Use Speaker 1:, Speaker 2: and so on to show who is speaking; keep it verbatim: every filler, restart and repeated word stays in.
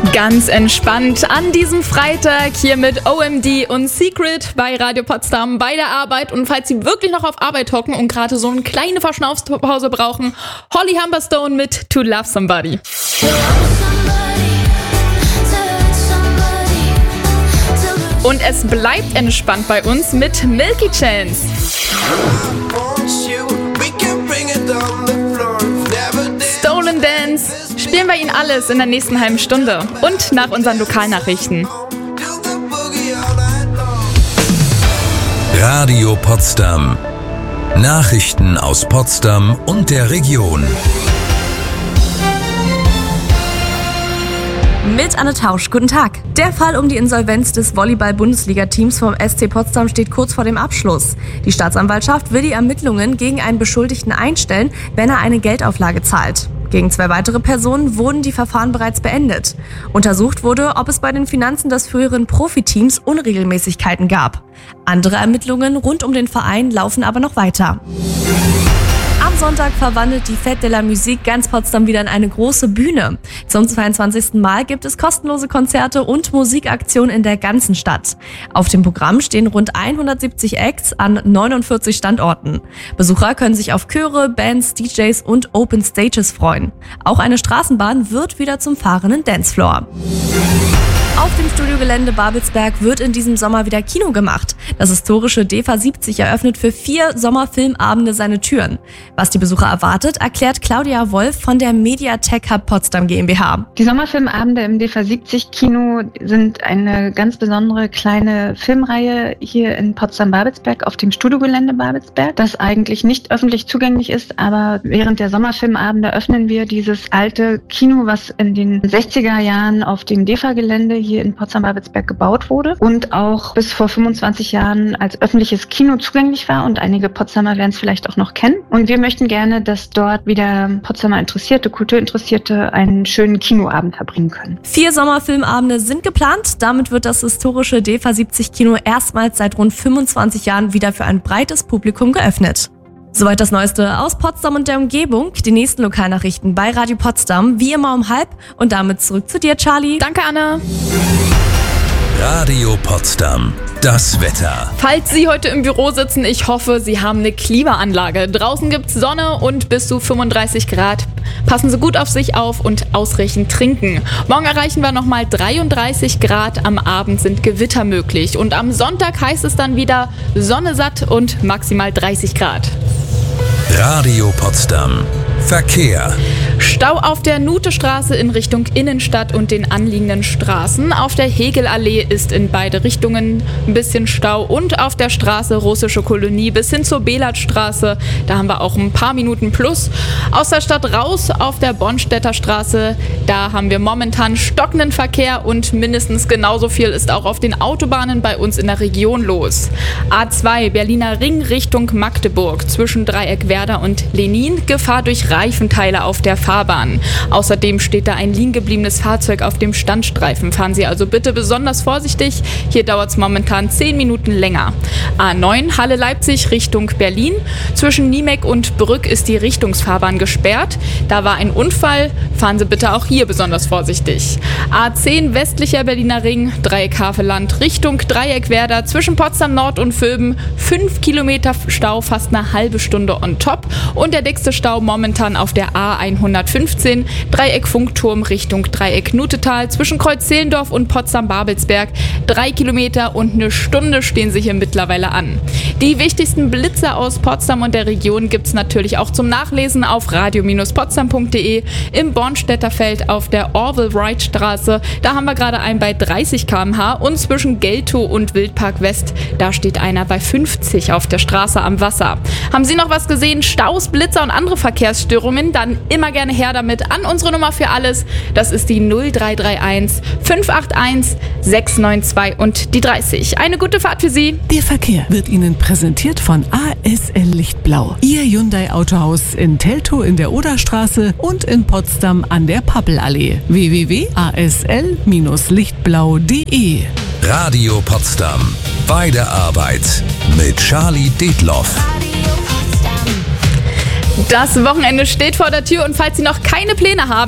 Speaker 1: Ganz entspannt an diesem Freitag hier mit O M D und Secret bei Radio Potsdam bei der Arbeit. Und falls Sie wirklich noch auf Arbeit hocken und gerade so eine kleine Verschnaufspause brauchen, Holly Humberstone mit To Love Somebody. Und es bleibt entspannt bei uns mit Milky Chance. Stolen Dance. Spielen wir Ihnen alles in der nächsten halben Stunde und nach unseren Lokalnachrichten.
Speaker 2: Radio Potsdam. Nachrichten aus Potsdam und der Region.
Speaker 3: Mit Anne Tausch, guten Tag. Der Fall um die Insolvenz des Volleyball-Bundesliga-Teams vom S C Potsdam steht kurz vor dem Abschluss. Die Staatsanwaltschaft will die Ermittlungen gegen einen Beschuldigten einstellen, wenn er eine Geldauflage zahlt. Gegen zwei weitere Personen wurden die Verfahren bereits beendet. Untersucht wurde, ob es bei den Finanzen des früheren Profiteams Unregelmäßigkeiten gab. Andere Ermittlungen rund um den Verein laufen aber noch weiter. Am Sonntag verwandelt die Fête de la Musique ganz Potsdam wieder in eine große Bühne. Zum zweiundzwanzigsten Mal gibt es kostenlose Konzerte und Musikaktionen in der ganzen Stadt. Auf dem Programm stehen rund hundertsiebzig Acts an neunundvierzig Standorten. Besucher können sich auf Chöre, Bands, D Js und Open Stages freuen. Auch eine Straßenbahn wird wieder zum fahrenden Dancefloor. Auf dem Studiogelände Babelsberg wird in diesem Sommer wieder Kino gemacht. Das historische D E F A siebzig eröffnet für vier Sommerfilmabende seine Türen. Was die Besucher erwartet, erklärt Claudia Wolf von der Mediatek Hub Potsdam GmbH.
Speaker 4: Die Sommerfilmabende im D E F A siebzig Kino sind eine ganz besondere kleine Filmreihe hier in Potsdam-Babelsberg auf dem Studiogelände Babelsberg, das eigentlich nicht öffentlich zugänglich ist, aber während der Sommerfilmabende öffnen wir dieses alte Kino, was in den sechziger Jahren auf dem D E F A-Gelände hier in Potsdam-Babelsberg gebaut wurde und auch bis vor fünfundzwanzig Jahren als öffentliches Kino zugänglich war und einige Potsdamer werden es vielleicht auch noch kennen. Und wir möchten gerne, dass dort wieder Potsdamer Interessierte, Kulturinteressierte einen schönen Kinoabend verbringen können.
Speaker 3: Vier Sommerfilmabende sind geplant. Damit wird das historische D E F A siebzig Kino erstmals seit rund fünfundzwanzig Jahren wieder für ein breites Publikum geöffnet. Soweit das Neueste aus Potsdam und der Umgebung. Die nächsten Lokalnachrichten bei Radio Potsdam, wie immer um halb. Und damit zurück zu dir, Charlie.
Speaker 1: Danke, Anne.
Speaker 2: Radio Potsdam. Das Wetter.
Speaker 1: Falls Sie heute im Büro sitzen, ich hoffe, Sie haben eine Klimaanlage. Draußen gibt's Sonne und bis zu fünfunddreißig Grad. Passen Sie gut auf sich auf und ausreichend trinken. Morgen erreichen wir nochmal dreiunddreißig Grad. Am Abend sind Gewitter möglich. Und am Sonntag heißt es dann wieder Sonne satt und maximal dreißig Grad.
Speaker 2: Radio Potsdam. Verkehr.
Speaker 1: Stau auf der Nutestraße in Richtung Innenstadt und den anliegenden Straßen. Auf der Hegelallee ist in beide Richtungen ein bisschen Stau und auf der Straße Russische Kolonie bis hin zur Belatstraße. Da haben wir auch ein paar Minuten plus. Aus der Stadt raus auf der Bonstädter Straße. Da haben wir momentan stockenden Verkehr und mindestens genauso viel ist auch auf den Autobahnen bei uns in der Region los. A zwei Berliner Ring Richtung Magdeburg zwischen Dreieck Werder und Lenin. Gefahr durch Reifenteile auf der Fahrbahn. Außerdem steht da ein liegen gebliebenes Fahrzeug auf dem Standstreifen. Fahren Sie also bitte besonders vorsichtig. Hier dauert es momentan zehn Minuten länger. A neun Halle Leipzig Richtung Berlin. Zwischen Niemek und Brück ist die Richtungsfahrbahn gesperrt. Da war ein Unfall. Fahren Sie bitte auch hier besonders vorsichtig. A zehn westlicher Berliner Ring, Dreieck Havelland Richtung Dreieck Werder. Zwischen Potsdam Nord und Vöben fünf Kilometer Stau, fast eine halbe Stunde on top. Und der dickste Stau momentan auf der A hundertfünfzehn, Dreieck Funkturm Richtung Dreieck Nutetal. Zwischen Kreuz-Zehlendorf und Potsdam-Babelsberg drei Kilometer und eine Stunde stehen sie hier mittlerweile an. Die wichtigsten Blitze aus Potsdam und der Region gibt es natürlich auch zum Nachlesen auf radio Bindestrich potsdam punkt de, im Bornstädter Feld auf der Orville-Wright-Straße. Da haben wir gerade einen bei dreißig Kilometer pro Stunde und zwischen Geltow und Wildpark West, da steht einer bei fünfzig auf der Straße am Wasser. Haben Sie noch was gesehen? Staus, Blitzer und andere Verkehrsstörungen? Dann immer gerne her damit an unsere Nummer für alles. Das ist die null drei drei eins fünf acht eins sechs neun zwei und die dreißig. Eine gute Fahrt für Sie.
Speaker 5: Der Verkehr wird Ihnen präsentiert von A S L Lichtblau. Ihr Hyundai Autohaus in Teltow in der Oderstraße und in Potsdam an der Pappelallee. w w w punkt a s l bindestrich lichtblau punkt de.
Speaker 2: Radio Potsdam. Bei der Arbeit mit Charlie Detloff.
Speaker 1: Das Wochenende steht vor der Tür und falls Sie noch keine Pläne haben,